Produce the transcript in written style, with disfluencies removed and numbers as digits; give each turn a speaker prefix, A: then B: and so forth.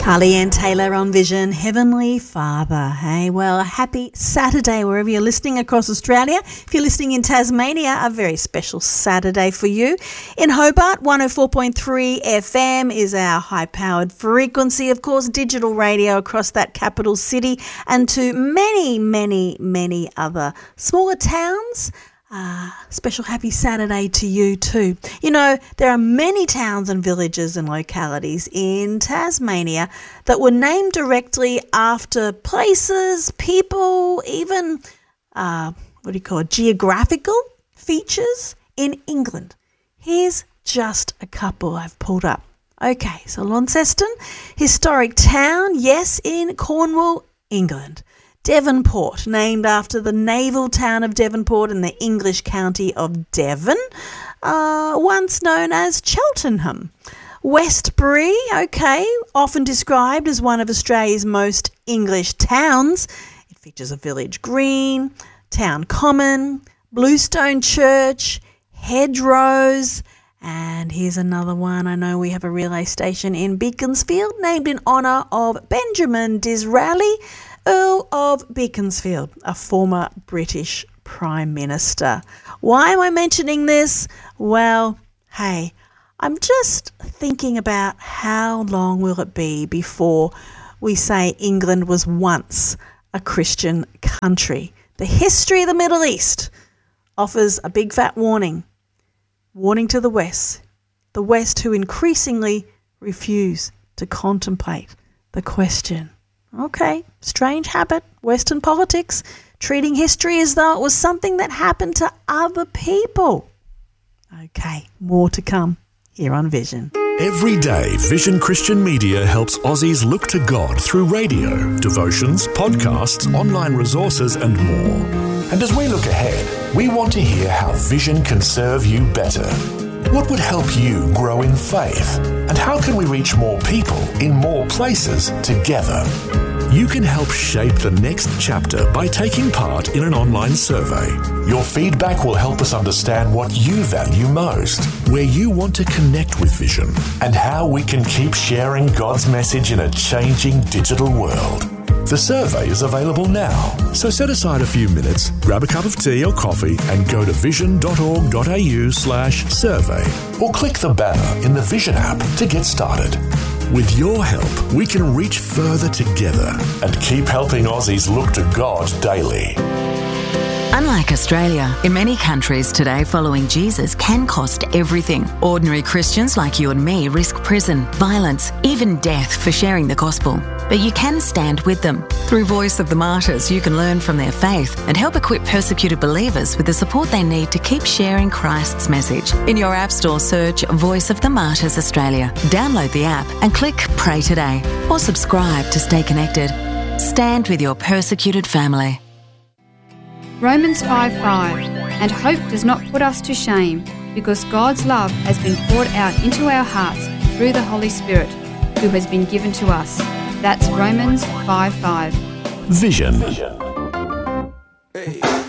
A: Carly Ann Taylor on Vision, Heavenly Father. Hey, well, happy Saturday wherever you're listening across Australia. If you're listening in Tasmania, a very special Saturday for you. In Hobart, 104.3 FM is our high-powered frequency, of course, digital radio across that capital city and to many, many, many other smaller towns. Special happy Saturday to you too. You know, there are many towns and villages and localities in Tasmania that were named directly after places, people, even, geographical features in England. Here's just a couple I've pulled up. Okay, so Launceston, historic town, yes, in Cornwall, England. Devonport, named after the naval town of Devonport in the English county of Devon, once known as Cheltenham. Westbury, okay, often described as one of Australia's most English towns. It features a village green, town common, Bluestone Church, hedgerows, and here's another one. I know we have a relay station in Beaconsfield named in honour of Benjamin Disraeli, Earl of Beaconsfield, a former British Prime Minister. Why am I mentioning this? Well, hey, I'm just thinking about how long will it be before we say England was once a Christian country. The history of the Middle East offers a big fat warning. Warning to the West who increasingly refuse to contemplate the question. Okay, strange habit, Western politics, treating history as though it was something that happened to other people. Okay, more to come here on Vision.
B: Every day, Vision Christian Media helps Aussies look to God through radio, devotions, podcasts, online resources and more. And as we look ahead, we want to hear how Vision can serve you better. What would help you grow in faith? And how can we reach more people in more places together? You can help shape the next chapter by taking part in an online survey. Your feedback will help us understand what you value most, where you want to connect with Vision, and how we can keep sharing God's message in a changing digital world. The survey is available now, so set aside a few minutes, grab a cup of tea or coffee and go to vision.org.au/survey or click the banner in the Vision app to get started. With your help, we can reach further together and keep helping Aussies look to God daily.
C: Unlike Australia, in many countries today, following Jesus can cost everything. Ordinary Christians like you and me risk prison, violence, even death for sharing the gospel. But you can stand with them. Through Voice of the Martyrs, you can learn from their faith and help equip persecuted believers with the support they need to keep sharing Christ's message. In your App Store, search Voice of the Martyrs Australia. Download the app and click Pray Today or subscribe to stay connected. Stand with your persecuted family.
D: Romans 5:5, and hope does not put us to shame, because God's love has been poured out into our hearts through the Holy Spirit, who has been given to us. That's Romans 5:5.
B: Vision.
E: Hey.